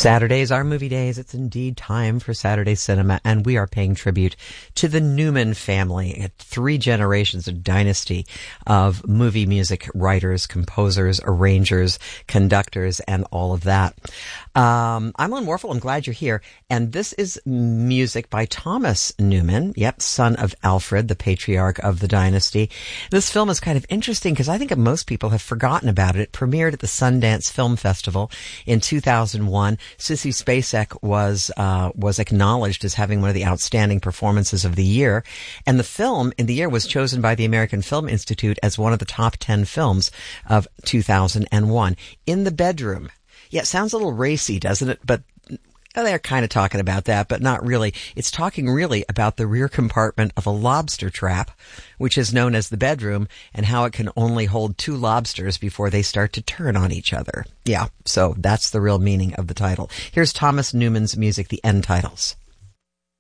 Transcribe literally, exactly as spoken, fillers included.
Saturdays are movie days. It's indeed time for Saturday cinema, and we are paying tribute to the Newman family, three generations of dynasty of movie music writers, composers, arrangers, conductors, and all of that. Um, I'm Lynn Warfel. I'm glad you're here. And this is music by Thomas Newman, yep, son of Alfred, the patriarch of the dynasty. This film is kind of interesting because I think most people have forgotten about it. It premiered at the Sundance Film Festival in two thousand one. Sissy Spacek was uh, was acknowledged as having one of the outstanding performances of the year, and the film in the year was chosen by the American Film Institute as one of the top ten films of two thousand one. In the Bedroom. Yeah, it sounds a little racy, doesn't it? But they're kind of talking about that, but not really. It's talking really about the rear compartment of a lobster trap, which is known as the bedroom, and how it can only hold two lobsters before they start to turn on each other. Yeah, so that's the real meaning of the title. Here's Thomas Newman's music, the end titles.